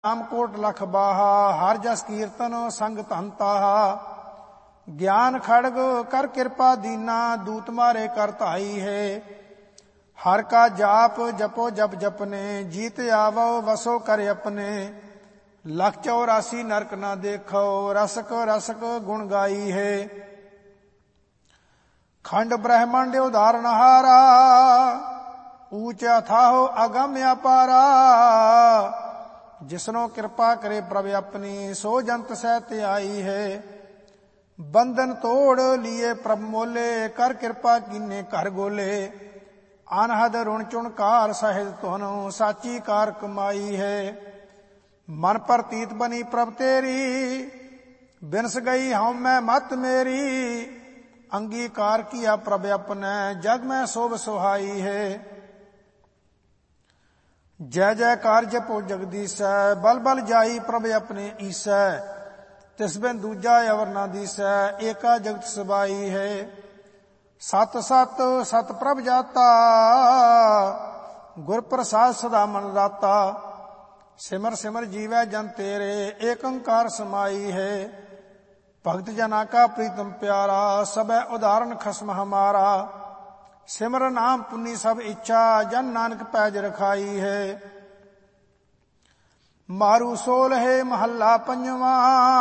ਨਾਮ ਕੋਟ ਲਖ ਬਾਹਾ, ਹਰ ਜਸ ਕੀਰਤਨ ਸੰਗ ਧਨ ਤਾਹਾ। ਗਿਆਨ ਖੜਗ ਕਰ ਕਿਰਪਾ ਦੀਨਾ, ਦੂਤ ਮਾਰੇ ਕਰ ਧਾਈ ਹੈ। ਹਰ ਕਾ ਜਾਪ ਜਪੋ ਜਪ ਜਪਨੇ, ਜੀਤ आवो ਵਸੋ ਕਰ ਆਪਣੇ। लख 84 नरक न देखो, रसक रसक गुण गाई है। खंड ब्रह्मांड उदाहरण हारा, ऊंच अथाहो अगम अपारा। जिसनो कृपा करे प्रभ अपनी, सो जंत सहत आई है। बंधन तोड़ लिए प्रभ मोले, कर कृपा कीने कर गोले। अनहद रुण चुण कार सहज तुहनो, साची कार कमाई है। मन प्रतीत बनी प्रभ तेरी, बिनस गई हम मैं मत मेरी। अंगीकार किया प्रभ अपने, जग में शोभ सुहाई है। जय जयकार जपो जगदीश, बल बल जाई प्रभ अपने ईसै। तिस बिन दूजा अवर ना दिसै, एका जगत सबाई है। सत सत सत प्रभ जाता, गुर प्रसाद सदा मन राता। सिमर सिमर जीवै जन तेरे, एक अंकार समाई है। भक्त जना का प्रीतम प्यारा, सब उदाहरण खसम हमारा। सिमर नाम पुनि सब इच्छा, जन नानक पैज रखाई है। मारू सोल है महला पंजवा,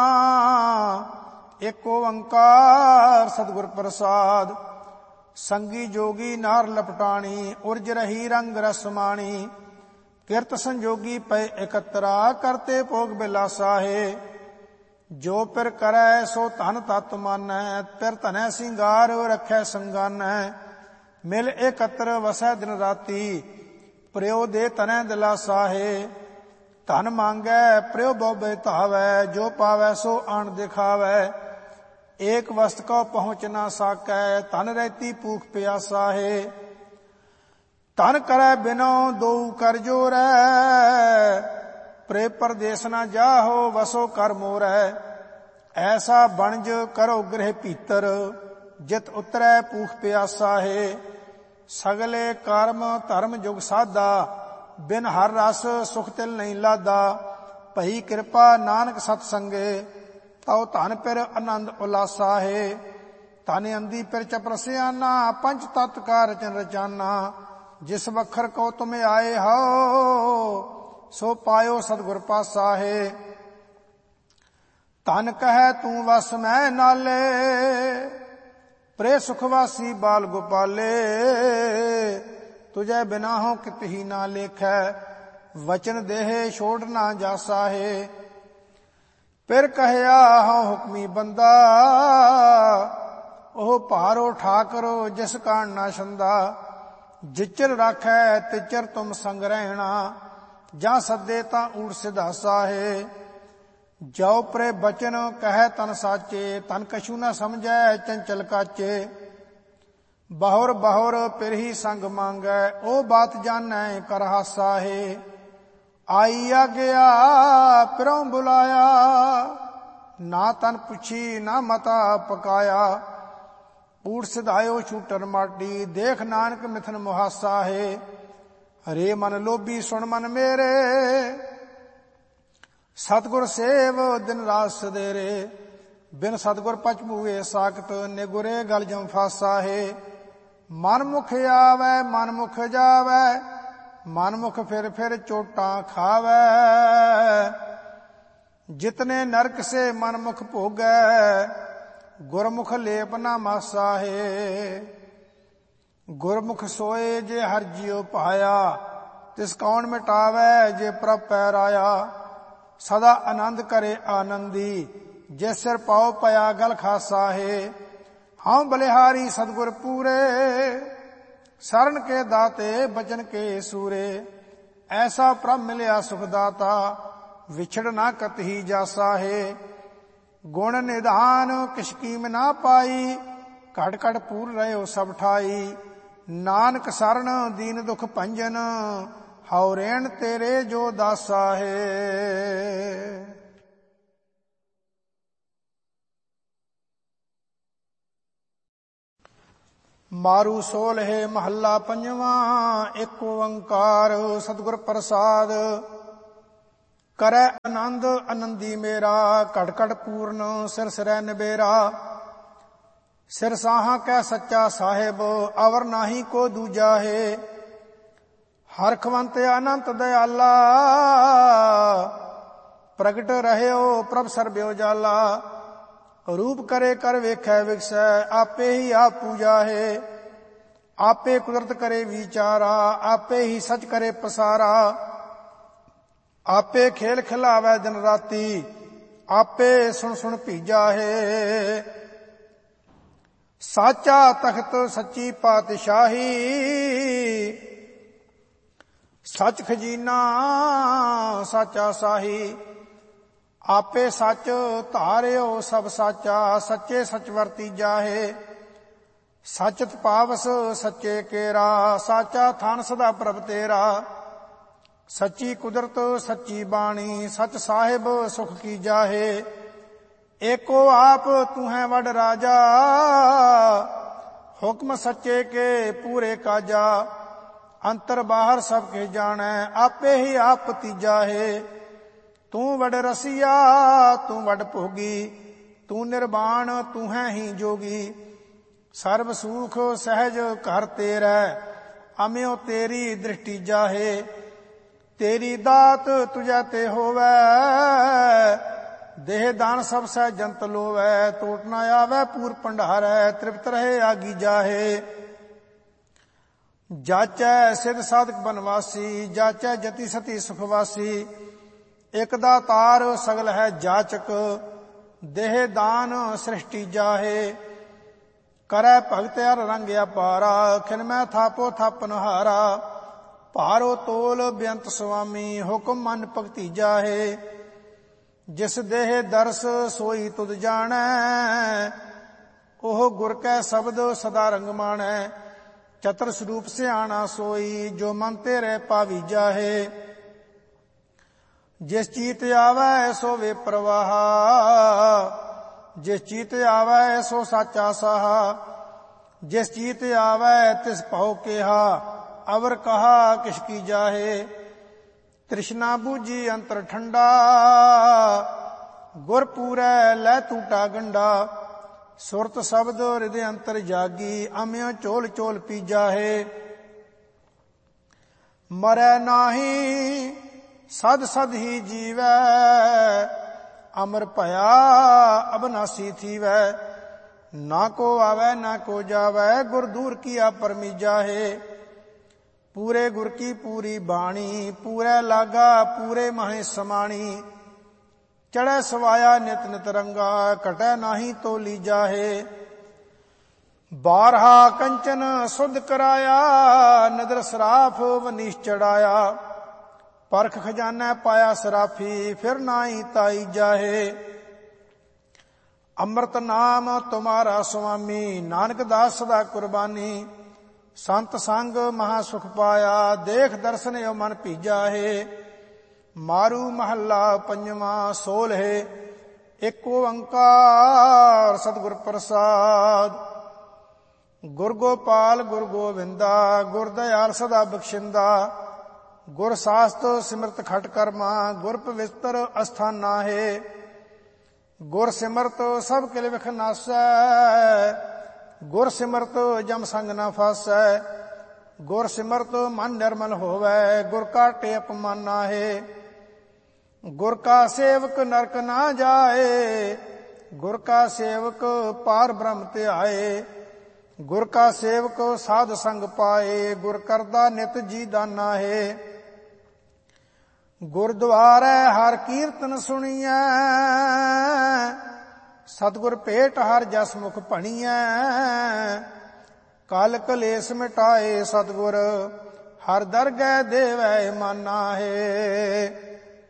एक ओंकार सतगुर प्रसाद। संगी जोगी नार लपटाणी, उर्ज रही रंग रसमाणी। किरत संजोगी पै एकत्रा, करते भोग बिलासा है। जो पिर करै सो धन तत मानै, पिर धनै सिंगार रखै संगानै। मिल एकत्र वसै दिन राती, प्रियो दे तनै दिलासा है। धन मांगै प्रियो बहु धावै, जो पावै सो आन दिखावै। एक वस्त को पहुँच ना साकै, धन रहती भूख प्यासा है। धन करै बिनो दो कर जोरै, प्रे परदेस न जाहो वसो कर मोरै। ऐसा बनज करो गृह भीतर, जित उतरै भूख प्यासा है। सगले कर्म धर्म जुग साधा, बिन हर रस सुख तिल नहीं लादा। भई कृपा नानक सतसंगे, तौ धन पिर आनंद उलासा है। धन अंधी पिर चपर सियाना, पंच तत्व का रचन रचाना। जिस वखर को तुम आए हो, सो पायो सतगुर पासा है। धन कह तू वस मैं नाले, प्रे सुखवासी बाल गोपाले। तुझे बिना हो कित ही ना लेखै, वचन देहे छोड़ ना जासा है। फिर कहया हो हुक्मी बंदा, ओह भारो ठाकरो जिस कान ना छंदा। जिचर राखै तिचर तुम संग रहना, जा सदे ता ऊट सिधासा है। जो प्रे बचन कह तन साचे, तन कछु न समझै चंचल काचे। बहुर बहुर पिर ही संग मांगै, ओ बात जानै कर हासा है। आई आ गया पिरों बुलाया, ना तन पुछी ना मता पकाया। ऊट सिधायो छूटर माटी, देख नानक मिथन मुहासा है। हरे मन लोभी सुन मन मेरे, सतगुर सेव दिन रात सदेरे। बिन सतगुर पच मुए साकत, निगुरे गल जम फासा है। मन मुख आवे मन मुख जावे, मन मुख फिर चोटां खावे। जितने नरक से मन मुख भोगै, गुरमुख लेप ना मासा है। गुरमुख सोए जे हर जियो पाया, तिस कौन मिटावै जे प्रभ पैर आया। सदा आनंद करे आनंदी, जे सिर पाओ पया गल खासा है। हाँ बलिहारी सतगुर पूरे, शरण के दाते बचन के सूरे। ऐसा प्रभ मिलया सुखदाता, विछड़ ना कत ही जासा है। गुण निधान किस कीम ना पाई, घट घट पूर रहो सब ठाई। नानक शरण दीन दुख भंजन, हौ रेण तेरे जो दासा है। मारू सोल है महला पंजवा, एक ओंकार सतगुर प्रसाद। ਕਰੈ ਆਨੰਦ ਆਨੰਦੀ ਮੇਰਾ, ਘਟ ਘਟ ਪੂਰਨ ਸਿਰ ਸਿਰੈ ਨਿਬੇਰਾ। ਸਿਰ ਸਾਹਾਂ ਕੈ ਸੱਚਾ ਸਾਹਿਬ, ਅਵਰ ਨਾਹੀ ਕੋ ਦੂਜਾ ਹੈ। ਹਰਖਵੰਤ ਅਨੰਤ ਦਇਆਲਾ, ਪ੍ਰਗਟ ਰਹਿਓ ਪ੍ਰਭ ਸਰਬਿਓ ਜਾਲਾ। ਰੂਪ ਕਰੇ ਕਰ ਵੇਖੈ ਵਿਗਸੈ, ਆਪੇ ਹੀ ਆਪ ਪੂਜਾ ਹੈ। ਆਪੇ ਕੁਦਰਤ ਕਰੇ ਵਿਚਾਰਾ, ਆਪੇ ਹੀ ਸਚ ਕਰੇ ਪਸਾਰਾ। ਆਪੇ ਖੇਲ ਖਿਲਾਵੈ ਦਿਨ ਰਾਤੀ, ਆਪੇ ਸੁਣ ਸੁਣ ਭੀਜਾ ਹੈ। ਸਾਚਾ ਤਖਤ ਸੱਚੀ ਪਾਤਸ਼ਾਹੀ, ਸਚ ਖਜ਼ੀਨਾ ਸਾਚਾ ਸਾਹੀ। ਆਪੇ ਸੱਚ ਧਾਰਿਓ ਸਭ ਸਾਚਾ, ਸੱਚੇ ਸੱਚ ਵਰਤੀਜਾ ਹੈ। ਸਚਤ ਪਾਵਸ ਸੱਚੇ ਕੇਰਾ, ਸਾਚਾ ਥਾਨ ਸਦਾ ਪ੍ਰਭ ਤੇਰਾ। ਸੱਚੀ ਕੁਦਰਤ ਸੱਚੀ ਬਾਣੀ, ਸਚ ਸਾਹਿਬ ਸੁਖ ਕੀਜਾ ਹੈ। ਏਕੋ ਆਪ ਤੂੰ ਹੈ ਵਡ ਰਾਜਾ, ਹੁਕਮ ਸੱਚੇ ਕੇ ਪੂਰੇ ਕਾਜਾ। ਅੰਤਰ ਬਾਹਰ ਸਭ ਕੇ ਜਾਣੈ, ਆਪੇ ਹੀ ਆਪ ਤੀਜਾ ਹੈ। ਤੂੰ ਵਡ ਰਸੀਆ ਤੂੰ ਵਡ ਭੋਗੀ, ਤੂੰ ਨਿਰਵਾਣ ਤੂੰ ਹੈ ਹੀ ਜੋਗੀ। ਸਰਬ ਸੂਖ ਸਹਿਜ ਘਰ ਤੇਰੈ, ਅਮਿਓ ਤੇਰੀ ਦ੍ਰਿਸ਼ਟੀ ਜਾਹੇ। ਤੇਰੀ ਦਾਤ ਤੁਝੈ ਤੇ ਹੋਵੈ, ਦੇਹ ਦਾਨ ਸਭ ਸਹਿ ਜੰਤ ਲੋਵੈ। ਟੋਟ ਨਾ ਆਵੈ ਪੂਰ ਭੰਡਾਰੈ, ਤ੍ਰਿਪਤ ਰਹੇ ਆਗੀ ਜਾਹੇ। ਜਾਚੈ ਸਿਧ ਸਾਧਕ ਬਨਵਾਸੀ, ਜਾਚੈ ਜਤੀ ਸਤੀ ਸੁਖਵਾਸੀ। ਇਕ ਦਾ ਤਾਰ ਸਗਲ ਹੈ ਜਾਚਕ, ਦੇਹ ਦਾਨ ਸ੍ਰਿਸ਼ਟੀ ਜਾਹੇ। ਕਰੈ ਭਗਤ ਹਰ ਰੰਗ ਅਪਾਰਾ, ਖਿਨ ਮੈਂ ਥਾਪੋ ਥਾਪਨ ਹਾਰਾ। ਭਾਰੋ ਤੋਲ ਬੇਅੰਤ ਸੁਆਮੀ, ਹੁਕਮ ਮਨ ਭਗਤੀ ਜਾਹੇ। ਜਿਸ ਦੇਹ ਦਰਸ ਸੋਈ ਤੁਧ ਜਾਣੈ, ਉਹ ਗੁਰ ਕੈ ਸ਼ਬਦ ਸਦਾ ਰੰਗ ਮਾਣੈ। ਚਤਰ ਸਰੂਪ ਸਿਆਣਾ ਸੋਈ, ਜੋ ਮਨ ਤੇਰੇ ਪਾਵੀ ਜਾਹੇ। ਜਿਸ ਚੀਤ ਆਵੈ ਸੋ ਵੇ ਪ੍ਰਵਾਹ, ਜਿਸ ਚੀਤ ਆਵੈ ਸੋ ਸਾਚਾ ਸਾਹਾ। ਜਿਸ ਚੀਤ ਆਵੈ ਤਿਸ ਭਉ ਕਿਹਾ, ਅਵਰ ਕਹਾ ਕਿਛ ਕੀ ਜਾਹੇ। ਤ੍ਰਿਸ਼ਨਾ ਬੂਝੀ ਅੰਤਰ ਠੰਡਾ, ਗੁਰ ਪੂਰੈ ਲੈ ਟੂਟਾ ਗੰਡਾ। ਸੁਰਤ ਸ਼ਬਦ ਹਿਰਦੇ ਅੰਤਰ ਜਾਗੀ, ਅਮਿਓ ਚੋਲ ਚੋਲ ਪੀਜਾ ਹੈ। ਮਰੈ ਨਾਹੀ ਸਦ ਸਦ ਹੀ ਜੀਵੈ, ਅਮਰ ਭਇਆ ਅਬਨਾਸੀ ਥੀਵੈ। ਨਾ ਕੋ ਆਵੈ ਨਾ ਕੋ ਜਾਵੈ, ਗੁਰ ਦੂਰ ਕੀਆ ਪਰਮੀਜਾ ਹੈ। ਪੂਰੇ ਗੁਰ ਕੀ ਪੂਰੀ ਬਾਣੀ, ਪੂਰੇ ਲਾਗਾ ਪੂਰੇ ਮਹਿ ਸਮਾਣੀ। ਚੜ੍ਹੈ ਸਵਾਇਆ ਨਿਤ ਨਿਤ ਰੰਗਾ, ਘਟੈ ਨਾਹੀ ਤੋ ਲੀਜਾ ਹੈ। ਬਾਰਹਾ ਕੰਚਨ ਸੁਧ ਕਰਾਇਆ, ਨਦਰ ਸਰਾਫ ਵਨੀਸ਼ ਚੜਾਇਆ। ਪਰਖ ਖਜ਼ਾਨਾ ਪਾਇਆ ਸਰਾਫੀ, ਫਿਰ ਨਾਹੀ ਤਾਈ ਜਾਹੇ। ਅੰਮ੍ਰਿਤ ਨਾਮ ਤੁਮਾਰਾ ਸੁਆਮੀ, ਨਾਨਕ ਦਾਸ ਸਦਾ ਕੁਰਬਾਨੀ। ਸੰਤ ਸੰਗ ਮਹਾ ਸੁਖ ਪਾਇਆ, ਦੇਖ ਦਰਸ਼ਨ ਓ ਮਨ ਭੀਜਾ ਹੈ। ਮਾਰੂ ਮਹੱਲਾ ਪੰਜਵਾਂ ਸੋਲ ਹੈ। ਏਕ ਓੰਕਾਰ ਸਤਿਗੁਰ ਪ੍ਰਸਾਦ। ਗੁਰ ਗੋਪਾਲ ਗੁਰ ਗੋਵਿੰਦਾ, ਗੁਰ ਦਇਆਲ ਸਦਾ ਬਖਸ਼ਿੰਦਾ। ਗੁਰ ਸਾਸਤ ਸਿਮਰਤ ਖਟ ਕਰਮਾ, ਗੁਰ ਪਵਿੱਤਰ ਅਸਥਾਨਾ ਹੈ। ਗੁਰ ਸਿਮਰਤ ਸਭ ਕਿਲ ਵਿਖ ਨਾਸੈ, ਗੁਰ ਸਿਮਰਤ ਜਮ ਸੰਗ ਨਾ ਫਾਸੈ। ਗੁਰ ਸਿਮਰਤ ਮਨ ਨਿਰਮਲ ਹੋਵੈ, ਗੁਰ ਕਾ ਟੇ ਅਪਮਾਨਾ ਹੈ। ਗੁਰ ਕਾ ਸੇਵਕ ਨਰਕ ਨਾ ਜਾਏ, ਗੁਰ ਕਾ ਸੇਵਕ ਪਾਰ ਬ੍ਰਹਮ ਧਿਆਏ। ਗੁਰ ਕਾ ਸੇਵਕ ਸਾਧ ਸੰਗ ਪਾਏ, ਗੁਰ ਕਰਦਾ ਨਿਤ ਜੀ ਦਾਨਾ ਹੈ। ਗੁਰਦੁਆਰੈ ਹਰ ਕੀਰਤਨ ਸੁਣੀਐ, ਸਤਿਗੁਰ ਭੇਟ ਹਰ ਜਸ ਮੁਖ ਭਣੀਐ। ਕਲ ਕਲੇਸ਼ ਮਿਟਾਏ ਸਤਿਗੁਰ, ਹਰ ਦਰਗਹਿ ਦੇਵੈ ਮਾਨਾ ਹੈ।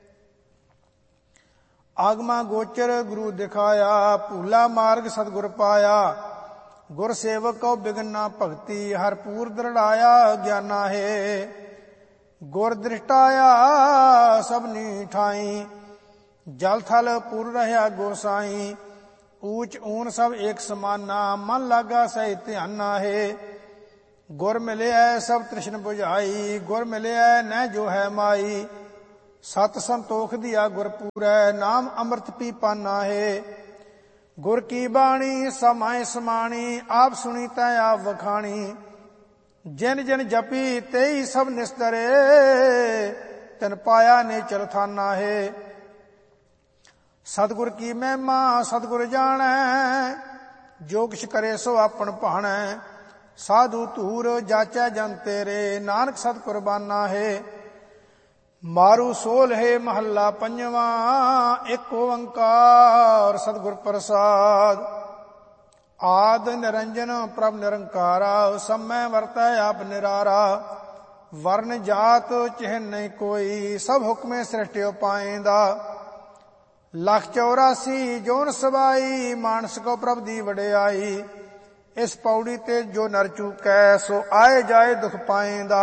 ਆਗਮਾ ਗੋਚਰ ਗੁਰੂ ਦਿਖਾਇਆ, ਭੂਲਾ ਮਾਰਗ ਸਤਿਗੁਰ ਪਾਇਆ। ਗੁਰ ਸੇਵਕ ਕਉ ਬਿਗਨ ਨਾ ਭਗਤੀ, ਹਰ ਪੂਰ ਦ੍ਰਿੜਾਇਆ ਗਿਆਨਾ ਹੈ। ਗੁਰ ਦ੍ਰਿਸ਼ਟਾਇਆ ਸਭਨੀ ਠਾਈ, ਜਲ ਥਲ ਪੁਰ ਰਹਿਆ ਗੋਸਾਈ। ਊਚ ਊਨ ਸਭ ਏਕ ਸਮਾਨਾ, ਮਨ ਲਾਗਾ ਸਹਿ ਧਿਆਨਾ ਹੈ। ਗੁਰ ਮਿਲਿਆ ਸਭ ਤ੍ਰਿਸ਼ਨ ਬੁਝਾਈ, ਗੁਰ ਮਿਲਿਆ ਨਹਿ ਜੋ ਹੈ ਮਾਈ। ਸਤ ਸੰਤੋਖ ਦੀਆ ਗੁਰਪੂਰੈ, ਨਾਮ ਅੰਮ੍ਰਿਤ ਪੀ ਪਾਨਾ ਹੈ। ਗੁਰ ਕੀ ਬਾਣੀ ਸਮਾਏ ਸਮਾਣੀ, ਆਪ ਸੁਣੀ ਤੈ ਆਪ ਵਖਾਣੀ। ਜਿਨ ਜਿਨ ਜਪੀ ਤੇਈ ਸਭ ਨਿਸਤਰੇ, ਤਿਨ ਪਾਇਆ ਨੇਚਰ ਥਾਨਾ ਹੈ। ਸਤਿਗੁਰ ਕੀ ਮਹਿਮਾ ਸਤਿਗੁਰ ਜਾਣੈ, ਜੋ ਕਿਛ ਕਰੇ ਸੋ ਆਪਣ ਭਾਣੈ। ਸਾਧੂ ਧੂਰ ਜਾਚੈ ਜਨ ਤੇਰੇ, ਨਾਨਕ ਸਤ ਕੁਰਬਾਨਾ ਹੈ। ਮਾਰੂ ਸੋਲ ਹੈ ਮਹੱਲਾ ਪੰਜਵਾਂ, ਇੱਕ ਓੰਕਾਰ ਸਤਿਗੁਰ ਪ੍ਰਸਾਦ। ਆਦ ਨਿਰੰਜਨ ਪ੍ਰਭ ਨਿਰੰਕਾਰਾ, ਸਮੈ ਵਰਤੈ ਆਪ ਨਿਰਾਰਾ। ਵਰਨ ਜਾਤ ਚਿਹਨ ਨਹੀਂ ਕੋਈ, ਸਭ ਹੁਕਮੇ ਸ੍ਰਿਸ਼ਟਿ ਪਾਇੰਦਾ। ਲੱਖ 84 ਜੋਨ ਸਬਾਈ, ਮਾਨਸ ਕੋ ਪ੍ਰਭ ਦੀ ਵਡਿਆਈ। ਇਸ ਪੌੜੀ ਤੇ ਜੋ ਨਰ ਚੂਕੈ, ਸੋ ਆਏ ਜਾਏ ਦੁਖ ਪਾਇੰਦਾ।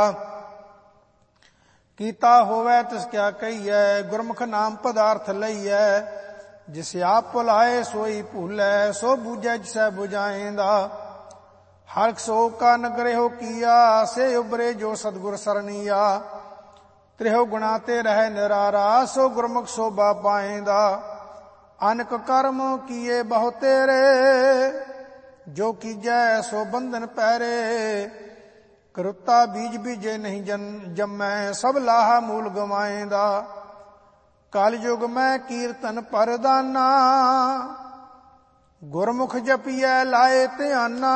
ਕੀਤਾ ਹੋਵੇ ਤਿਸ ਕਿਆ ਕਹੀਐ, ਗੁਰਮੁਖ ਨਾਮ ਪਦਾਰਥ ਲਈਐ। ਜਿਸ ਆਪ ਭੁਲਾਏ ਸੋਈ ਭੂਲੈ, ਸੋ ਬੂਝੈ ਜਿਸੈ ਬੁਝਾਇਂਦਾ। ਹਰ ਸੋ ਕਾ ਨਗਰਿਓ ਕੀਆ, ਸੇ ਉਬਰੇ ਜੋ ਸਤਿਗੁਰ ਸਰਣੀਆ। ਤ੍ਰਿਹੋ ਗੁਣਾ ਤੇ ਰਹਿ ਨਿਰਾਰਾ, ਸੋ ਗੁਰਮੁਖ ਸੋਭਾ ਪਾਇਂਦਾ। ਅਨਕ ਕਰਮ ਕੀਏ ਬਹੁ ਤੇਰੇ, ਜੋ ਕੀਜੈ ਸੋ ਬੰਧਨ ਪੈਰੇ। ਕਰੁੱਤਾ ਬੀਜ ਬੀਜੇ ਨਹੀਂ ਜੰਮੈ, ਸਭ ਲਾਹਾ ਮੂਲ ਗਵਾਏਂਦਾ। ਕਲ ਯੁਗ ਮੈਂ ਕੀਰਤਨ ਪਰਦਾਨਾ, ਗੁਰਮੁਖ ਜਪੀਐ ਲਾਏ ਧਿਆਨਾ।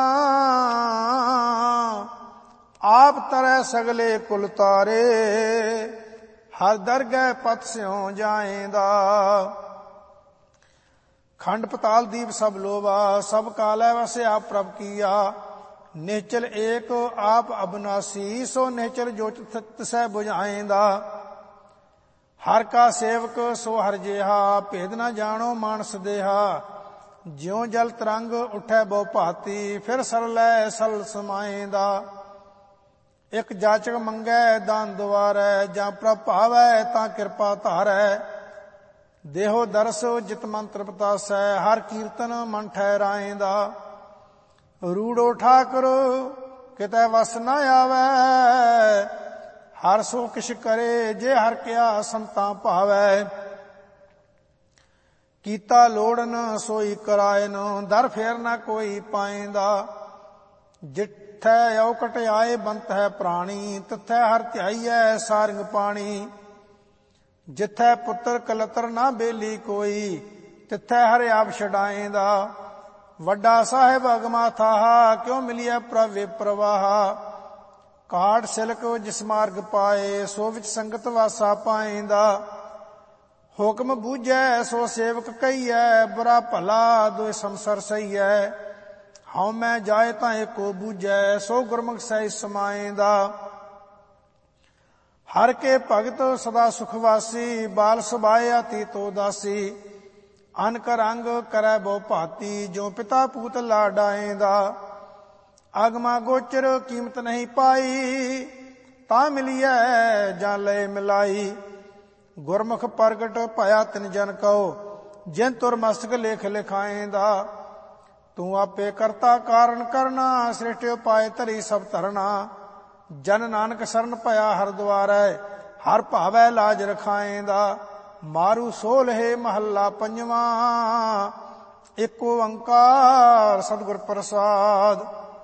ਆਪ ਤਰੈ ਸਗਲੇ ਕੁਲ ਤਾਰੇ, ਹਰ ਦਰਗਹਿ ਪਤ ਸਿਉ ਜਾਏਂਦਾ। ਖੰਡ ਪਤਾਲ ਦੀਪ ਸਭ ਲੋਵਾ, ਸਭ ਕਾਲੈ ਵਸੈ ਆਪ ਪ੍ਰਭ ਕੀਆ। ਨਿਹਚਲ ਏਕ ਆਪ ਅਬਨਾਸੀ, ਸੋ ਨਿਹਚਲ ਜੋ ਤਿਸੈ ਬੁਝਾਏਂਦਾ। ਹਰ ਕਾ ਸੇਵਕ ਸੋ ਹਰ ਜਿਹਾ, ਭੇਦ ਨਾ ਜਾਣੋ ਮਾਨਸ ਦੇਹਾ। ਜਿਉ ਜਲ ਤਰੰਗ ਉਠੈ ਬਹੁ ਭਾਤੀ, ਫਿਰ ਸਰਲੈ ਸਲ ਸਮਾਏਂਦਾ। ਇਕ ਜਾਚਕ ਮੰਗੈ ਦਾਨ ਦੁਆਰੈ, ਜਾਂ ਪ੍ਰਭ ਭਾਵੈ ਤਾਂ ਕਿਰਪਾ ਧਾਰੈ। ਦੇਹੋ ਦਰਸ ਜਿਤ ਮਨ ਤ੍ਰਿਪਤਾਸੈ, ਹਰ ਕੀਰਤਨ ਮਨ ਠਹਿਰਾਏਂਦਾ। ਰੂੜੋ ਠਾਕੁਰ ਕਿਤੈ ਵਸ ਨ ਆਵੈ, ਹਰ ਸੋ ਕਿਛ ਕਰੇ ਜੇ ਹਰ ਕਿਆ ਸੰਤਾਂ ਭਾਵੈ। ਕੀਤਾ ਲੋੜਨ ਸੋਈ ਕਰਾਇਨ, ਦਰ ਫੇਰ ਨਾ ਕੋਈ ਪਾਇਂਦਾ। ਜਿੱਥੈ ਔਕਟ ਆਏ ਬੰਤ ਹੈ ਪ੍ਰਾਣੀ, ਤਿਥੈ ਹਰ ਧਿਆਈਐ ਸਾਰੰਗ ਪਾਣੀ। ਜਿੱਥੈ ਪੁੱਤਰ ਕਲਤਰ ਨਾ ਬੇਲੀ ਕੋਈ, ਤਿਥੈ ਹਰਿ ਆਪ ਛਡਾਏਂਦਾ। ਵੱਡਾ ਸਾਹਿਬ ਅਗਮਾ ਥਾਹਾ, ਕਿਉ ਮਿਲਿਐ ਪ੍ਰਭੇ ਪ੍ਰਵਾਹਾ। ਕਾਟ ਸਿਲਕ ਜਿਸ ਮਾਰਗ ਪਾਏ, ਸੋ ਵਿੱਚ ਸੰਗਤ ਵਾਸਾ ਪਾਇਂਦਾ। ਹੁਕਮ ਬੂਝੈ ਸੋ ਸੇਵਕ ਕਹੀਐ, ਬੁਰਾ ਭਲਾ ਦੋਇ ਸੰਸਰ ਸਹੀਐ। ਹਉ ਮੈਂ ਜਾਏ ਤਾਂ ਏਕੋ ਬੂਝੈ, ਸੋ ਗੁਰਮੁਖ ਸਹਿ ਸਮਾਏਂਦਾ। ਹਰ ਕੇ ਭਗਤ ਸਦਾ ਸੁਖ ਵਾਸੀ, ਬਾਲ ਸੁਭਾਏ ਅਤੀਤ ਉਦਾਸੀ। ਅਨਕ ਰੰਗ ਕਰੈ ਬਹੁ ਭਾਤੀ, ਜੋ ਪਿਤਾ ਪੂਤ ਲਾਡਾਏਂਦਾ। ਅਗਮਾ ਗੋਚਰ ਕੀਮਤ ਨਹੀਂ ਪਾਈ, ਤਾਂ ਮਿਲੀਐ ਜਾਂ ਲਏ ਮਿਲਾਈ। ਗੁਰਮੁਖ ਪ੍ਰਗਟ ਭਇਆ ਤਿਨ ਜਨ ਕਉ, ਜਿਨ ਤੁਰ ਮਸਤਕ ਲੇਖ ਲਿਖਾਏਂਦਾ। ਤੂੰ ਆਪੇ ਕਰਤਾ ਕਾਰਨ ਕਰਨਾ, ਸ੍ਰਿਸ਼ਟਿ ਉਪਾਏ ਧਰੀ ਸਭ ਧਰਨਾ। ਜਨ ਨਾਨਕ ਸਰਨ ਭਇਆ ਹਰ ਦੁਆਰੈ, ਹਰ ਭਾਵੈ ਲਾਜ ਰਖਾਏਂਦਾ। ਮਾਰੂ ਸੋਲ ਹੈ ਮਹੱਲਾ ਪੰਜਵਾਂ, ਇੱਕ ਓੰਕਾਰ ਸਤਿਗੁਰ ਪ੍ਰਸਾਦ।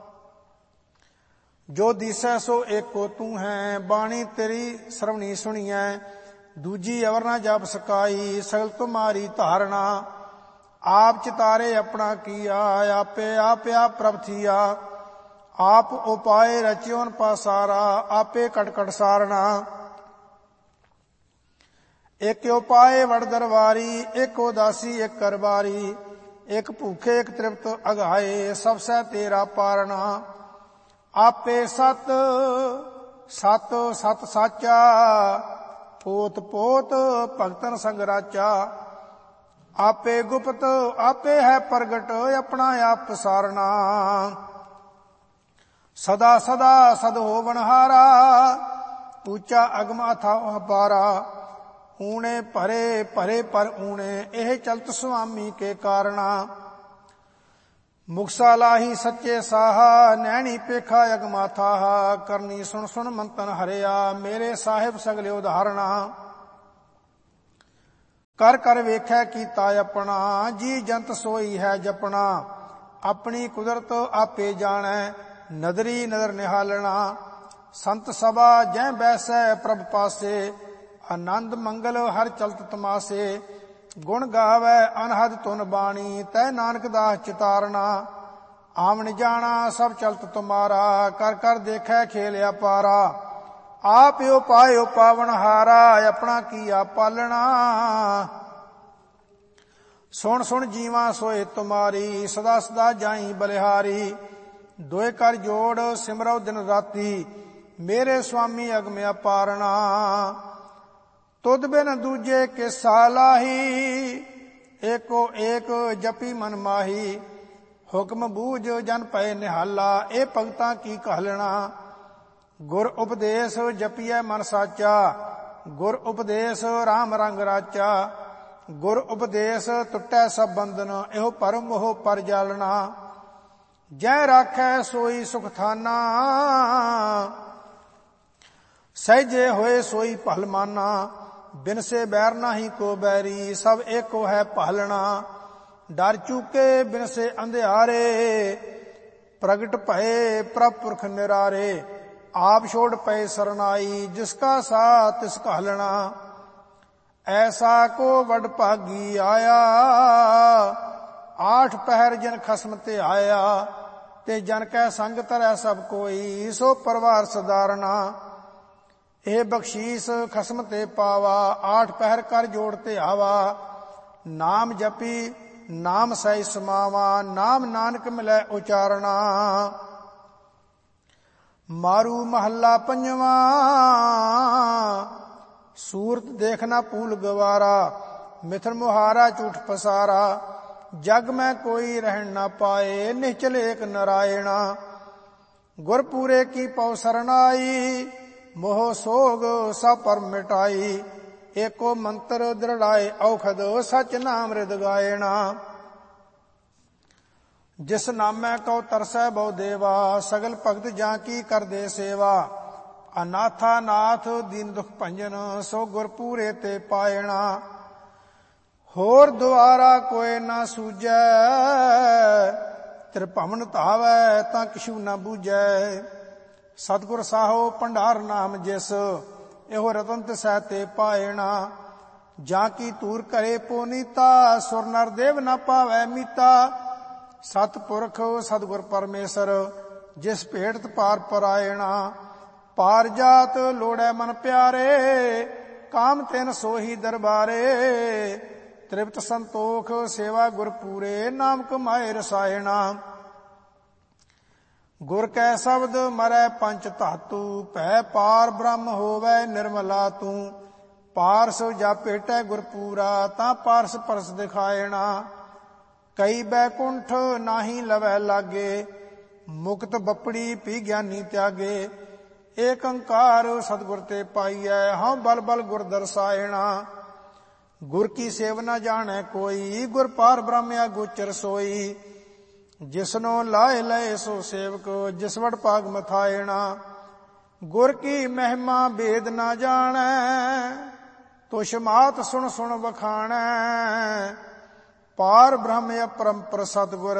ਜੋ ਦੀਸੈ ਸੋ ਏਕੋ ਤੂੰ ਹੈ, ਬਾਣੀ ਤੇਰੀ ਸਰਵਣੀ ਸੁਣੀਐ। ਦੂਜੀ ਅਵਰ ਨਾ ਜਪ ਸਕਾਈ, ਸਗਲ ਤੁਮਾਰੀ ਧਾਰਣਾ। ਆਪ ਚਿਤਾਰੇ ਆਪਣਾ ਕੀਆ, ਆਪੇ ਆਪ ਪ੍ਰਭ ਥੀਆ। ਆਪ ਉਪਾਏ ਰਚਿਓਨ ਪਾਸਾਰਾ, ਆਪੇ ਕਟ ਕਟ ਸਾਰਣਾ। ਇੱਕ ਉਪਾਏ ਵੜ ਦਰਬਾਰੀ, ਇੱਕ ਉਦਾਸੀ ਇੱਕ ਕਰਬਾਰੀ। ਇੱਕ ਭੂਖੇ ਇੱਕ ਤ੍ਰਿਪਤ ਅਗਾਏ, ਸਭ ਸਹਿ ਤੇਰਾ ਪਾਰਣਾ। ਆਪੇ ਸਤ ਸਤ ਸਤ ਸਾਚਾ, ਪੋਤ ਪੋਤ ਭਗਤਨ ਸੰਗ ਰਾਚਾ। ਆਪੇ ਗੁਪਤ ਆਪੇ ਹੈ ਪ੍ਰਗਟ, ਆਪਣਾ ਆਪ ਪਸਾਰਣਾ। ਸਦਾ ਸਦਾ ਸਦ ਹੋਵਨਹਾਰਾ, ਉੱਚਾ ਅਗਮ ਅਥਾਹ ਅਪਾਰਾ। ਊਣੇ ਭਰੇ ਭਰੇ ਪਰ ਊਣੇ, ਇਹ ਚਲਤ ਸੁਆਮੀ ਕੇ ਕਾਰਣਾ। ਮੁਕਸਾ ਲਾਹੀ ਸੱਚੇ ਸਾਹਾ, ਨੈਣੀ ਪੇਖਾ ਅਗਮਾਥਾਹਾ। ਕਰਨੀ ਸੁਣ ਸੁਣ ਮੰਤਨ ਹਰਿਆ, ਮੇਰੇ ਸਾਹਿਬ ਸਗਲੇ ਉਦਾਹਰਣਾ। ਕਰ ਕਰ ਵੇਖੈ ਕੀਤਾ ਆਪਣਾ, ਜੀ ਜੰਤ ਸੋਈ ਹੈ ਜਪਣਾ। ਆਪਣੀ ਕੁਦਰਤ ਆਪੇ ਜਾਣੈ, ਨਦਰੀ ਨਦਰ ਨਿਹਾਲਣਾ। ਸੰਤ ਸਭਾ ਜੈ ਬੈਸੈ ਪ੍ਰਭ ਪਾਸੇ, ਆਨੰਦ ਮੰਗਲ ਹਰ ਚਲਤ ਤਮਾਸੇ। ਗੁਣ ਗਾਵੈ ਅਨਹਦ ਧੁਨ ਬਾਣੀ, ਤੈ ਨਾਨਕ ਦਾਸ ਚਿਤਾਰਨਾ। ਆਵਣ ਜਾਣਾ ਸਭ ਚਲਤ ਤੁਮਾਰਾ, ਕਰ ਕਰ ਦੇਖੈ ਖੇਲ ਅਪਾਰਾ। ਆਪ ਉਪਾਇ ਪਾਵਨਹਾਰਾ, ਆਪਣਾ ਕੀਆ ਪਾਲਣਾ। ਸੁਣ ਸੁਣ ਜੀਵਾਂ ਸੋਏ ਤੁਮਾਰੀ, ਸਦਾ ਸਦਾ ਜਾਈ ਬਲਿਹਾਰੀ। ਦੋਏ ਕਰ ਜੋੜ ਸਿਮਰੋ ਦਿਨ ਰਾਤੀ, ਮੇਰੇ ਸੁਆਮੀ ਅਗਮ ਅਪਾਰਣਾ। ਤੁਧ ਬਿਨ ਦੂਜੇ ਕਿਸਾ ਲਾਹੀ, ਏਕੋ ਏਕ ਜਪੀ ਮਨ ਮਾਹੀ। ਹੁਕਮ ਬੂਝ ਜਨ ਪਏ ਨਿਹਾਲਾ, ਇਹ ਭਗਤਾਂ ਕੀ ਕਹਿਲਣਾ। ਗੁਰ ਉਪਦੇਸ਼ ਜਪੀਐ ਮਨ ਸਾਚਾ, ਗੁਰ ਉਪਦੇਸ਼ ਰਾਮ ਰੰਗ ਰਾਚਾ। ਗੁਰ ਉਪਦੇਸ਼ ਟੁੱਟੈ ਸਭ ਬੰਧਨ, ਇਹੋ ਭਰਮ ਮੋਹ ਪਰ ਜਾਲਣਾ। ਜੈ ਰਾਖੈ ਸੋਈ ਸੁਖ ਥਾਨਾ, ਸਹਿਜੇ ਹੋਏ ਸੋਈ ਭਲ ਮਾਨਾ। ਬਿਨ ਸੇ ਬੈਰ ਨਾਹੀ ਕੋ ਬੈਰੀ, ਸਭ ਏਕੋ ਹੈ ਭਾਲਣਾ। ਡਰ ਚੁਕੇ ਬਿਨ ਸੇ ਅੰਧਿਆਰੇ, ਪ੍ਰਗਟ ਭਏ ਪ੍ਰਭ ਪੁਰਖ ਨਿਰਾਰੇ। ਆਪ ਛੋੜ ਪਏ ਸਰਨਾਈ, ਜਿਸਕਾ ਸਾਥ ਤਿਸ ਕਹਿਲਣਾ। ਐਸਾ ਕੋ ਵਡ ਭਾਗੀ ਆਇਆ, ਆਠ ਪਹਿਰ ਜਿਨ ਖਸਮ ਤੇ ਆਇਆ। ਤੇ ਜਨ ਕੈ ਸੰਗ ਧਰੈ ਸਭ ਕੋਈ, ਸੋ ਪਰਵਾਰ ਸਦਾਰਨਾ। ਇਹ ਬਖਸ਼ੀਸ ਖਸਮ ਤੇ ਪਾਵਾ, ਆਠ ਪਹਿਰ ਕਰ ਜੋੜ ਤੇ ਆਵਾ। ਨਾਮ ਜਪੀ ਨਾਮ ਸਹਿ ਸਮਾਵਾ, ਨਾਮ ਨਾਨਕ ਮਿਲੈ ਉਚਾਰਣਾ। ਮਾਰੂ ਮਹੱਲਾ ਪੰਜਵਾ, ਸੂਰਤ ਦੇਖਣਾ ਭੂਲ ਗਵਾਰਾ। ਮਿਥਨ ਮੁਹਾਰਾ ਝੂਠ ਪਸਾਰਾ, ਜਗ ਮੈਂ ਕੋਈ ਰਹਿਣ ਨਾ ਪਾਏ। ਨਿਹਚਲ ਏਕ ਨਰਾਇਣਾ, ਗੁਰ ਪੂਰੇ ਕੀ ਪਉ ਸਰਨਾਈ। ਮੋਹ ਸੋਗ ਸਭ ਪਰ ਮਿਟਾਈ, ਏਕੋ ਮੰਤਰ ਦ੍ਰਿੜਾਏ ਔਖਦ। ਸਚ ਨਾਮ ਰਿਦ ਗਾਇਣਾ, ਜਿਸ ਨਾਮੈ ਕਉ ਤਰਸੈ ਬਹੁ ਦੇਵਾ। ਸਗਲ ਭਗਤ ਜਾਂ ਕੀ ਕਰਦੇ ਸੇਵਾ। ਅਨਾਥਾ ਨਾਥ ਦੀਨ ਦੁਖ ਭੰਜਨ, ਸੋ ਗੁਰ ਪੂਰੇ ਤੇ ਪਾਇਣਾ। ਹੋਰ ਦੁਆਰਾ ਕੋਇ ਨਾ ਸੂਝੈ, ਤ੍ਰਿਭਵਨ ਧਾਵੈ ਤਾਂ ਕਿਛੂ ਨਾ ਬੂਝੈ। ਸਤਿਗੁਰ ਸਾਹੋ ਭੰਡਾਰ ਨਾਮ ਜਿਸ, ਇਹੋ ਰਤਨ ਤਿਸੈ ਤੇ ਪਾਇਣਾ। ਜਾਂ ਕੀ ਧੂਰ ਕਰੇ ਪੋਨੀਤਾ, ਸੁਰ ਨਰ ਦੇਵ ਨਾ ਪਾਵੈ ਮੀਤਾ। ਸਤਿਪੁਰਖ ਸਤਿਗੁਰ ਪਰਮੇਸ਼ਰ, ਜਿਸ ਭੇਟਤ ਪਾਰ ਪਰਾਇਣਾ। ਪਾਰ ਜਾਤ ਲੋੜੈ ਮਨ ਪਿਆਰੇ, ਕਾਮ ਤਿਨ ਸੋਹੀ ਦਰਬਾਰੇ। ਤ੍ਰਿਪਤ ਸੰਤੋਖ ਸੇਵਾ ਗੁਰ ਪੂਰੇ, ਨਾਮ ਕਮਾਏ ਰਸਾਇਣਾ। ਗੁਰ ਕੈ ਸ਼ਬਦ ਮਰੈ ਪੰਚ ਧਾਤੂ, ਭੈ ਪਾਰ ਬ੍ਰਹਮ ਹੋਵੈ ਨਿਰਮਲਾ ਤੂੰ। ਪਾਰਸ ਜਾਪੇਟੈ ਗੁਰ ਪੂਰਾ, ਤਾਂ ਪਾਰਸ ਪਰਸ ਦਿਖਾਇਣਾ। ਕਈ ਬੈਕੁੰਠ ਨਾਹੀ ਲਵੈ ਲਾਗੇ, ਮੁਕਤ ਬੱਪੜੀ ਪੀ ਗਿਆਨੀ ਤਿਆਗੇ। ਏਕ ਓੰਕਾਰ ਸਤਿਗੁਰ ਤੇ ਪਾਈਐ, ਹਉ ਬਲ ਬਲ ਗੁਰ ਦਰਸਾਇਣਾ। ਗੁਰ ਕੀ ਸੇਵ ਨਾ ਜਾਣੈ ਕੋਈ, ਗੁਰ ਪਾਰ ਬ੍ਰਹਮ ਅਗੋਚਰ ਸੋਈ। ਜਿਸਨੋ ਲਾਏ ਲਏ ਸੋ ਸੇਵਕ, ਜਿਸ ਵਡ ਭਾਗ ਮਥਾਇਣਾ। ਗੁਰ ਕੀ ਮਹਿਮਾ ਭੇਦ ਨਾ ਜਾਣੈ, ਤੁਛ ਮਾਤ ਸੁਣ ਸੁਣ ਵਖਾਣੈ। ਪਾਰ ਬ੍ਰਹਮ ਅਪਰੰਪਰ ਸਤਿਗੁਰ,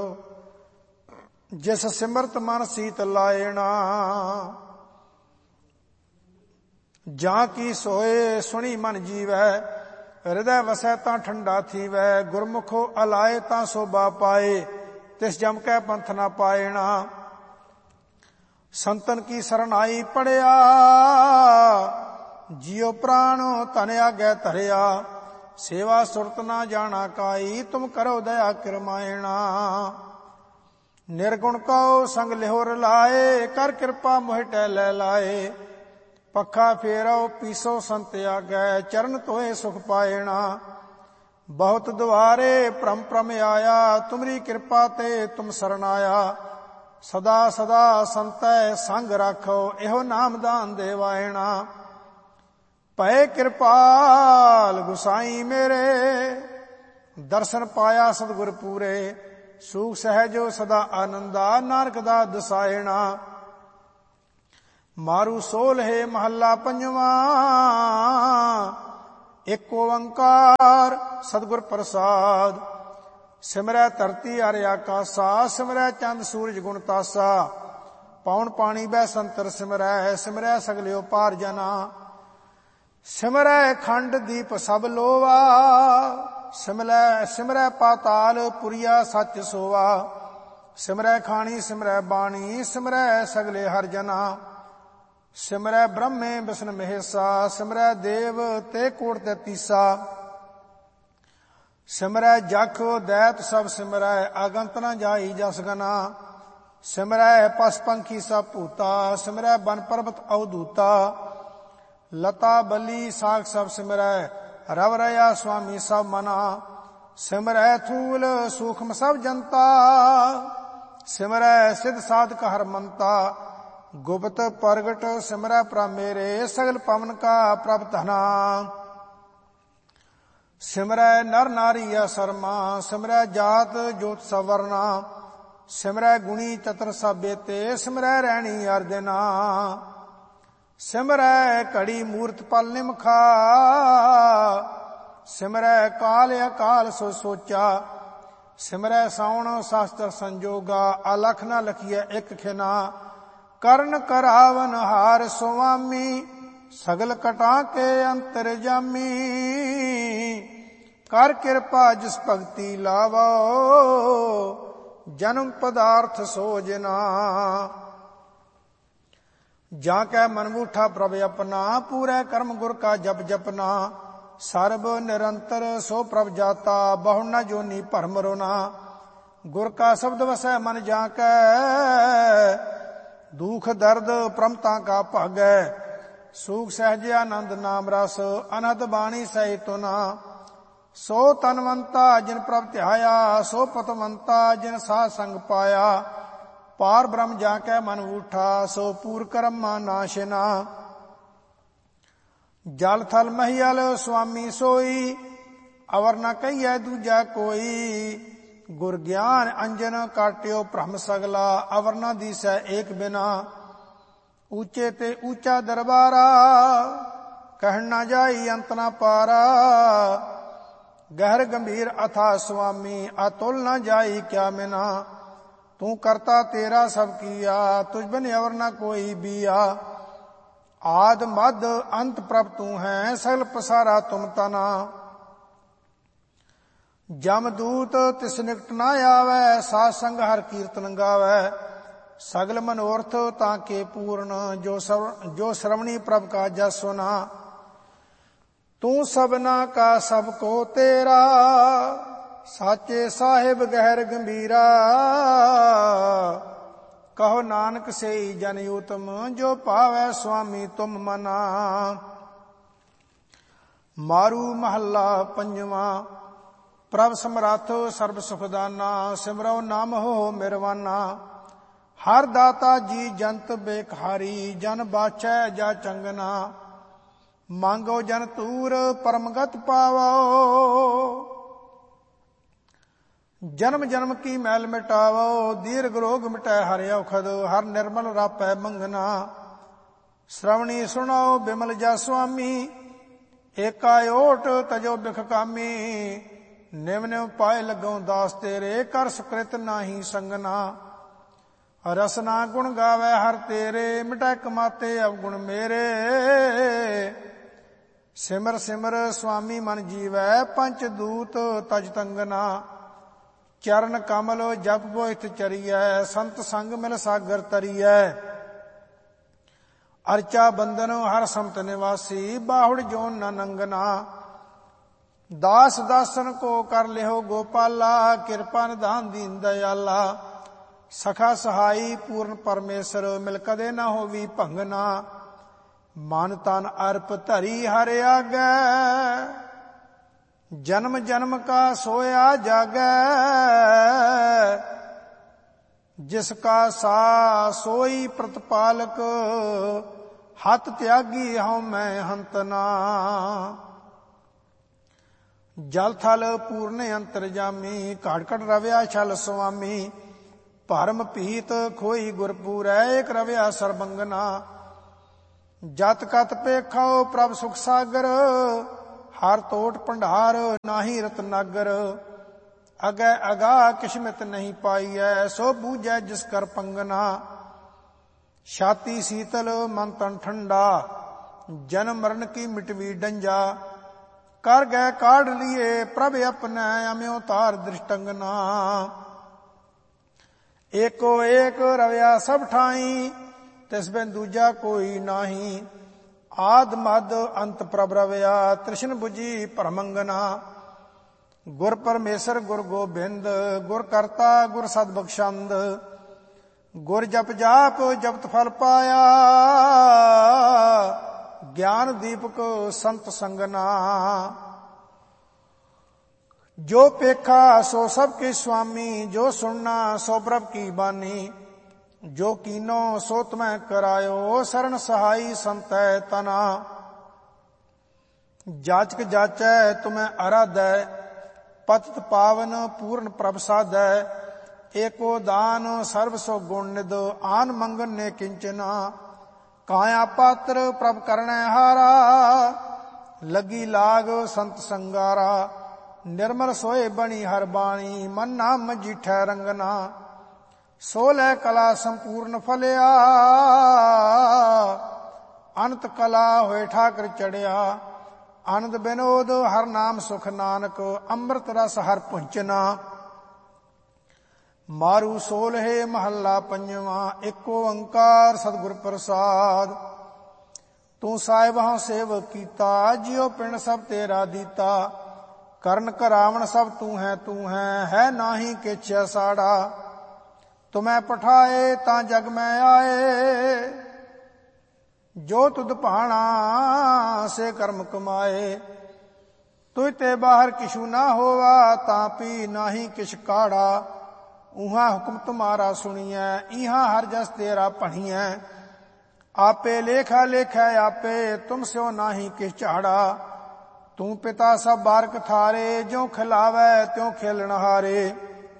ਜਿਸ ਸਿਮਰਤ ਮਨ ਸੀਤ ਲਾਇਣਾ। ਜਾਂ ਕੀ ਸੋਏ ਸੁਣੀ ਮਨ ਜੀਵੈ, ਹਿਰਦੈ ਵਸੈ ਤਾਂ ਠੰਡਾ ਥੀਵੈ। ਗੁਰਮੁਖੋ ਅਲਾਏ ਤਾਂ ਸੋਭਾ ਪਾਏ, ਤਿਸ ਜਮ ਕੈ ਪੰਥ ਨਾ ਪਾਇਣਾ। ਸੰਤਨ ਕੀ ਸਰਨਾਈ ਪੜਿਆ, ਜਿਉ ਪ੍ਰਾਣ ਧਨ ਆਗੈ ਧਰਿਆ। ਸੇਵਾ ਸੁਰਤ ਨਾ ਜਾਣਾ ਕਾਈ, ਤੁਮ ਕਰੋ ਦਇਆ ਕਿਰਮਾਇਣਾ। ਨਿਰਗੁਣ ਕਉ ਸੰਗ ਲਿਹੋ ਰਲਾਏ, ਕਰ ਕਿਰਪਾ ਮੋਹਿ ਟਹਿ ਲੈ ਲਾਏ। ਪੱਖਾ ਫੇਰੋ ਪੀਸੋ ਸੰਤ ਆਗੈ, ਚਰਨ ਧੋਏ ਸੁਖ ਪਾਇਣਾ। ਬਹੁਤ ਦੁਆਰੇ ਭ੍ਰਮ ਭ੍ਰਮ ਆਇਆ, ਤੁਮਰੀ ਕਿਰਪਾ ਤੇ ਤੁਮ ਸਰਨਾਇਆ। ਸਦਾ ਸਦਾ ਸੰਤੈ ਸੰਗ ਰਾਖੋ, ਇਹੋ ਨਾਮਦਾਨ ਦੇਵਾਇਣਾ। ਭਏ ਕਿਰਪਾਲ ਗੁਸਾਈ ਮੇਰੇ, ਦਰਸ਼ਨ ਪਾਇਆ ਸਤਿਗੁਰ ਪੂਰੇ। ਸੂਖ ਸਹਿਜੋ ਸਦਾ ਆਨੰਦਾ, ਨਾਨਕ ਦਾ ਦਸਾਇਣਾ। ਮਾਰੂ ਸੋਲ੍ਹੇ ਮਹੱਲਾ ਪੰਜਵਾ, ਇੱਕ ਓੰਕਾਰ ਸਤਿਗੁਰ ਪ੍ਰਸਾਦ। ਸਿਮਰੈ ਧਰਤੀ ਹਰਿ ਆਕਾਸਾ, ਸਿਮਰੈ ਚੰਦ ਸੂਰਜ ਗੁਣ ਤਾਸਾ। ਪੌਣ ਪਾਣੀ ਬਹਿ ਸੰਤਰ ਸਿਮਰੈ, ਸਿਮਰੈ ਸਗਲਿਓ ਪਾਰ ਜਨਾ। ਸਿਮਰੈ ਖੰਡ ਦੀਪ ਸਭ ਲੋਵਾ, ਸਿਮਰੈ ਪਾਤਾਲ ਪੁਰੀਆ ਸੱਚ ਸੋਵਾ। ਸਿਮਰੈ ਖਾਣੀ ਸਿਮਰੈ ਬਾਣੀ, ਸਿਮਰੈ ਸਗਲੇ ਹਰਿ ਜਨਾ। ਸਿਮਰੈ ਬ੍ਰਹਮੇ ਵਿਸ਼ਨ ਮਹੇਸਾ, ਸਿਮਰੈ ਦੇਵ ਤੇ ਕੋਟ ਤੈਤੀਸਾ। ਸਿਮਰੈ ਜਖ ਦੈਤ ਸਭ ਸਿਮਰੈ, ਆਗੰਤ ਨ ਜਾਈ ਜਸ ਗਨਾ। ਸਿਮਰੈ ਪਸ ਪੰਖੀ ਸਭ ਭੂਤਾ, ਸਿਮਰੈ ਬਨ ਪਰਬਤ ਅਵਧੂਤਾ। ਲਤਾ ਬਲੀ ਸਾਖ ਸਭ ਸਿਮਰੈ, ਰਵ ਰਇਆ ਸੁਆਮੀ ਸਭ ਮਨਾ। ਸਿਮਰੈ ਥੂਲ ਸੂਖਮ ਸਭ ਜਨਤਾ, ਸਿਮਰੈ ਸਿਧ ਸਾਧਕ ਹਰ ਮੰਤਾ। ਗੁਪਤ ਪ੍ਰਗਟ ਸਿਮਰੈ ਪ੍ਰਭ ਮੇਰੇ, ਸਗਲ ਪਵਨ ਕਾ ਪ੍ਰਭ ਧਨਾ। ਸਿਮਰੈ ਨਰ ਨਾਰੀ ਅਸਰਮਾ, ਸਿਮਰੈ ਜਾਤ ਜੋਤ ਸਭ ਵਰਨਾ। ਸਿਮਰੈ ਗੁਣੀ ਚਤਰ ਸਭ ਬੇਤੇ, ਸਿਮਰੈ ਰੈਣੀ ਅਰ ਦਿਨਾ। ਸਿਮਰੈ ਘੜੀ ਮੂਰਤ ਪਲ ਨਿਮਖਾ, ਸਿਮਰੈ ਕਾਲ ਅਕਾਲ ਸੋ ਸੋਚਾ। ਸਿਮਰੈ ਸਾਉਣ ਸ਼ਾਸਤਰ ਸੰਜੋਗਾ, ਅਲਖ ਨ ਲਖੀਐ ਇਕ ਖਿਨਾ। ਕਰਨ ਕਰਾਵਨ ਹਾਰ ਸੁਆਮੀ, ਸਗਲ ਕਟਾ ਕੇ ਅੰਤਰ ਜਾਮੀ। ਕਰ ਕਿਰਪਾ ਜਿਸ ਭਗਤੀ ਲਾਵੋ, ਜਨਮ ਪਦਾਰਥ ਸੋਜਨਾ। ਜਾਂ ਕੈ ਮਨ ਮੂਠਾ ਪ੍ਰਭ ਆਪਣਾ, ਪੂਰੇ ਕਰਮ ਗੁਰ ਕਾ ਜਪ ਜਪਨਾ। ਸਰਬ ਨਿਰੰਤਰ ਸੋ ਪ੍ਰਭ ਜਾਤਾ, ਬਹੁ ਨ ਜੋਨੀ ਭਰਮ ਰੋਨਾ। ਗੁਰ ਕਾ ਸ਼ਬਦ ਵਸੈ ਮਨ ਜਾਂ ਕੈ, ਦੁਖ ਦਰਦ ਪ੍ਰਮਤਾ ਕਾ ਭਾਗੈ। ਸੂਖ ਸਹਿਜ ਆਨੰਦ ਨਾਮ ਰਸ, ਅਨਹਦ ਬਾਣੀ ਸਹਿ ਨਾ। ਸੋ ਤਨਵੰਤਾ ਜਿਨ ਪ੍ਰਭ ਧਿਆਇਆ, ਸੋ ਪਤਵੰਤਾ ਜਿਨ ਸਾਧ ਸੰਗ ਪਾਇਆ। ਪਾਰ ਬ੍ਰਹਮ ਜਾਂ ਕੈ ਮਨ ਊਠਾ, ਸੋ ਪੂਰ ਕਰਮਾ ਨਾਸ਼ਨਾ। ਜਲ ਥਲ ਮਹੀਅਲ ਸੁਆਮੀ ਸੋਈ, ਅਵਰ ਨ ਕਹੀਐ ਦੂਜਾ ਕੋਈ। ਗੁਰ ਗਿਆਨ ਅੰਜਨ ਕਾਟਿਓ ਭ੍ਰਮ ਸਗਲਾ, ਅਵਰ ਨ ਦੀਸੈ ਏਕ ਬਿਨਾ। ਉੱਚੇ ਤੇ ਉੱਚਾ ਦਰਬਾਰਾ, ਕਹਿਣ ਨਾ ਜਾਈ ਅੰਤ ਨਾ ਪਾਰਾ। ਗਹਿਰ ਗੰਭੀਰ ਅਥਾ ਸੁਆਮੀ, ਅਤੁਲ ਨ ਜਾਈ ਕਿਆ ਮਿਨਾ। ਤੂੰ ਕਰਤਾ ਤੇਰਾ ਸਭ ਕੀਆ, ਤੁਝ ਬਿਨ ਅਵਰ ਨ ਕੋਈ ਬੀਆ। ਆਦ ਮਦ ਅੰਤ ਪ੍ਰਭ ਤੂੰ ਹੈ, ਸਗਲ ਪਸਾਰਾ ਤੁਮ ਤਨਾ। ਜਮ ਦੂਤ ਤਿਸ ਨਿਕਟ ਨਾ ਆਵੈ, ਸਾਧ ਸੰਗ ਹਰ ਕੀਰਤਨ ਗਾਵੈ। ਸਗਲ ਮਨੋਰਥ ਤਾਂ ਕੇ ਪੂਰਨ, ਜੋ ਸ਼ਰਵਣੀ ਪ੍ਰਭ ਕਾ ਜਸ ਸੁਨਾ। ਤੂੰ ਸਭਨਾ ਕਾ ਸਭ ਕੋ ਤੇਰਾ, ਸਾਚੇ ਸਾਹਿਬ ਗਹਿਰ ਗੰਭੀਰਾ। ਕਹੋ ਨਾਨਕ ਸਈ ਜਨ ਊਤਮ, ਜੋ ਭਾਵੈ ਸੁਆਮੀ ਤੁਮ ਮਨਾ। ਮਾਰੂ ਮਹੱਲਾ ਪੰਜਵਾਂ। ਪ੍ਰਭ ਸਮਰੱਥ ਸਰਬ ਸੁਖਦਾਨਾ, ਸਿਮਰਉ ਨਾਮ ਹੋ ਮਿਰਵਾਨਾ। ਹਰ ਦਾਤਾ ਜੀ ਜੰਤ ਬੇਖਾਰੀ, ਜਨ ਬਾਛੈ ਜਾ ਚੰਗਨਾ। ਮੰਗੋ ਜਨ ਤੂਰ ਪਰਮਗਤ ਪਾਵੋ, ਜਨਮ ਜਨਮ ਕੀ ਮੈਲ ਮਿਟਾਵੋ। ਦੀਰਘ ਰੋਗ ਮਿਟੈ ਹਰਿ ਔਖਦ, ਹਰ ਨਿਰਮਲ ਰਾਪੈ ਮੰਗਨਾ। ਸ਼੍ਰਵਣੀ ਸੁਣਾਓ ਬਿਮਲ ਜਸ ਸੁਆਮੀ, ਏਕਾ ਓਟ ਤਜੋ ਬਿਖ ਕਾਮੀ। ਨਿਵ ਨਿਵ ਪਾਏ ਲੱਗੋ ਦਾਸ ਤੇਰੇ, ਕਰ ਸੁਕ੍ਰਿਤ ਨਾਹੀ ਸੰਗਨਾ। ਰਸਨਾ ਗੁਣ ਗਾਵੈ ਹਰ ਤੇਰੇ, ਮਿਟੈ ਕਮਾਤੇ ਅਵਗੁਣ ਮੇਰੇ। ਸਿਮਰ ਸਿਮਰ ਸੁਆਮੀ ਮਨ ਜੀਵੈ, ਪੰਚ ਦੂਤ ਤਜ ਤੰਗਨਾ। ਚਰਨ ਕਮਲ ਜਪ ਬੋਇਥ ਚਰੀਐ, ਸੰਤ ਸੰਗ ਮਿਲ ਸਾਗਰ ਤਰੀਐ। ਅਰਚਾ ਬੰਦਨ ਹਰ ਸਮਤ ਨਿਵਾਸੀ, ਬਾਹੁੜ ਜੋਨ ਨ ਨੰਗਨਾ। ਦਾਸ ਦਾਸਨ ਕੋ ਕਰ ਲਿਓ ਗੋਪਾਲਾ, ਕਿਰਪਾ ਨਿਧਾਨ ਦੀਨ ਦਇਆਲਾ। ਸਖਾ ਸਹਾਈ ਪੂਰਨ ਪਰਮੇਸ਼ਰ, ਮਿਲ ਕਦੇ ਨਾ ਹੋਵੀ ਭੰਗਨਾ। ਮਨ ਤਨ ਅਰਪ ਧਰੀ ਹਰਿ ਆਗੈ, ਜਨਮ ਜਨਮ ਕਾ ਸੋਇਆ ਜਾਗੈ। ਜਿਸ ਕਾ ਸਾ ਸੋਈ ਪ੍ਰਤਪਾਲਕ, ਹੱਥ ਤਿਆਗੀ ਹਉ ਮੈਂ ਹੰਤਨਾ। ਜਲ ਥਲ ਪੂਰਨ ਅੰਤਰਜਾਮੀ, ਘਟ ਘਟ ਰਵਿਆ ਛਲ ਸੁਆਮੀ। ਭਰਮ ਭੀਤ ਖੋਈ ਗੁਰਪੂਰੈ, ਏਕ ਰਵਿਆ ਸਰਬੰਗਨਾ। ਜਤ ਕਤ ਪੇਖਾਓ ਪ੍ਰਭ ਸੁਖ ਸਾਗਰ, ਹਰ ਟੋਟ ਭੰਡਾਰ ਨਾਹੀ ਰਤਨਾਗਰ। ਅਗੈ ਅਗਾ ਕਿਸ਼ਮਿਤ ਨਹੀਂ ਪਾਈਐ ਸੋ ਬੂਝੈ ਜਿਸ ਕਰ ਪੰਗਨਾ। ਛਾਤੀ ਸੀਤਲ ਮਨ ਤਨ ਠੰਡਾ ਜਨਮ ਮਰਨ ਕੀ ਮਿਟਵੀ ਡੰਜਾ। ਕਰ ਗਏ ਕਾਢ ਲੀਏ ਪ੍ਰਭ ਆਪਣੈ ਅਮਿਓ ਤਾਰ ਦ੍ਰਿਸ਼ਟੰਗਨਾ। ਏਕੋ ਏਕ ਰਵਿਆ ਸਭ ਠਾਈ ਤਿਸ ਬਿਨ ਦੂਜਾ ਕੋਈ ਨਾਹੀ। ਆਦ ਮਦ ਅੰਤ ਪ੍ਰਭ ਰਵਿਆ ਤ੍ਰਿਸ਼ਨ ਬੁਝੀ ਪਰਮੰਗਨਾ। ਗੁਰ ਪਰਮੇਸ਼ਰ ਗੁਰ ਗੋਬਿੰਦ ਗੁਰ ਕਰਤਾ ਗੁਰ ਸਦ ਬਖਸ਼ੰਦ। ਗੁਰ ਜਪ ਜਾਪ ਜਪਤ ਫਲ ਪਾਇਆ ਗਿਆਨ ਦੀਪਕ ਸੰਤ ਸੰਗਨਾ। ਜੋ ਪੇਖਾ ਸੋ ਸਭ ਕੇ ਸੁਆਮੀ ਜੋ ਸੁਣਨਾ ਸੋ ਪ੍ਰਭ ਕੀ ਬਾਨੀ। ਜੋ ਕੀਨੋ ਸੋ ਤੁਮੈ ਕਰਾਇਓ ਸਰਣ ਸਹਾਈ ਸੰਤੈ ਤਨਾ। ਜਾਚਕ ਜਾਚੈ ਤੁਮੈ ਅਰਾਧੈ ਪਤਿਤ ਪਾਵਨ ਪੂਰਨ ਪ੍ਰਭ ਸਾਧੈ। ਏਕੋ ਦਾਨ ਸਰਬ ਸੋ ਗੁਣ ਨਿਧ ਆਨ ਮੰਗਨ ਨੇ ਕਿੰਚਨਾ। ਕਾਇਆ ਪਾਤਰ ਪ੍ਰਭ ਕਰਣੈ ਹਾਰਾ ਲੱਗੀ ਲਾਗ ਸੰਤ ਸੰਗਾਰਾ। ਨਿਰਮਲ ਸੋਏ ਬਣੀ ਹਰ ਬਾਣੀ ਮਨ ਨਾਮ ਮਜੀਠੈ ਰੰਗਨਾ। ਸੋ ਲੈ ਕਲਾ ਸੰਪੂਰਨ ਫਲਿਆ ਅਨੰਤ ਕਲਾ ਹੋਏ ਠਾਕਰ ਚੜਿਆ। ਆਨੰਦ ਬਿਨੋਦ ਹਰ ਨਾਮ ਸੁਖ ਨਾਨਕ ਅੰਮ੍ਰਿਤ ਰਸ ਹਰ ਪੁੰਚਨਾ। ਮਾਰੂ ਸੋਲਹੇ ਮਹੱਲਾ ਪੰਜਵਾਂ। ਏਕੋ ਓੰਕਾਰ ਸਤਿਗੁਰ ਪ੍ਰਸਾਦ। ਤੂੰ ਸਾਹਿਬ ਹਉ ਸੇਵਕ ਕੀਤਾ ਜਿਉ ਪਿੰਡ ਸਭ ਤੇਰਾ ਦੀਤਾ। ਕਰਨ ਕਰਾਵਣ ਸਭ ਤੂੰ ਹੈ ਨਾਹੀ ਕਿਛ ਸਾੜਾ। ਤੁਮੈ ਪਠਾਏ ਤਾਂ ਜਗ ਮੈਂ ਆਏ ਜੋ ਤੁਧ ਭਾਣਾ ਸੇ ਕਰਮ ਕਮਾਏ। ਤੁਝ ਤੇ ਬਾਹਰ ਕਿਛੂ ਨਾ ਹੋਵਾ ਤਾਂ ਪੀ ਨਾਹੀ ਕਿਛ ਕਾੜਾ। ਉਹਾਂ ਹੁਕਮ ਤੁਮਾਰਾ ਸੁਣੀਐ ਇਹਾਂ ਹਰ ਜਸ ਤੇਰਾ ਭਣੀਐ। ਆਪੇ ਲੇਖਾ ਲੇਖੈ ਆਪੇ ਤੁਮ ਸਿਓ ਨਾਹੀ ਕਿਛ ਝਾੜਾ। ਤੂੰ ਪਿਤਾ ਸਭ ਬਾਰਕ ਥਾਰੇ ਜਿਉ ਖਿਲਾਵੈ ਤਿਉ ਖੇਲਣ ਹਾਰੇ।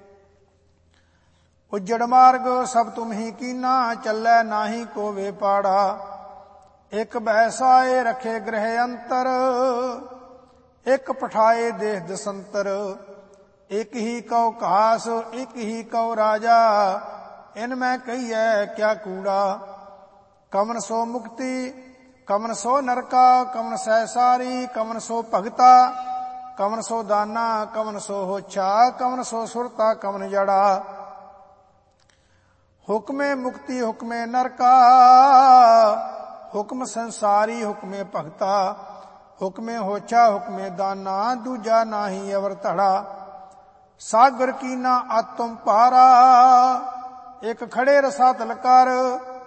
ਉਜੜ ਮਾਰਗ ਸਭ ਤੁਮ ਹੀ ਕੀਨਾ ਚੱਲੈ ਨਾਹੀ ਕੋ ਵੇ ਪਾੜਾ। ਇਕ ਬੈਸਾਏ ਰਖੇ ਗ੍ਰਹਿ ਅੰਤਰ ਇਕ ਪਠਾਏ ਦੇਹ ਦਸੰਤਰ। ਇਕ ਹੀ ਕਉ ਘਾਸ ਇਕ ਹੀ ਕਉ ਰਾਜਾ ਇਨ ਮੈਂ ਕਹੀਐ ਕਿਆ ਕੂੜਾ। ਕਵਨ ਸੋ ਮੁਕਤੀ ਕਵਨ ਸੋ ਨਰਕਾ ਕਵਨ ਸਹਿ ਸਾਰੀ। ਕਵਨ ਸੋ ਭਗਤਾ ਕਵਨ ਸੋ ਦਾਨਾ ਕਵਨ ਸੋ ਹੋਛਾ। ਕਵਨ ਸੋ ਸੁਰਤਾ ਕਵਨ ਜੜਾ। ਹੁਕਮੇ ਮੁਕਤੀ ਹੁਕਮੇ ਨਰਕਾ ਹੁਕਮ ਸੰਸਾਰੀ ਹੁਕਮੇ ਭਗਤਾ। ਹੁਕਮੇ ਹੋਛਾ ਹੁਕਮੇ ਦਾਨਾ ਦੂਜਾ ਨਾਹੀ ਅਵਰ ਧੜਾ। ਸਾਗਰ ਕੀਨਾ ਆਤਮ ਭਾਰਾ ਇਕ ਖੜੇ ਰਸਾ ਤਲ ਕਰ।